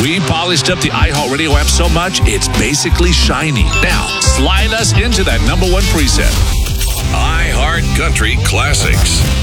We polished up the iHeartRadio app so much, it's basically shiny. Now, slide us into that number one preset. iHeart Country Classics.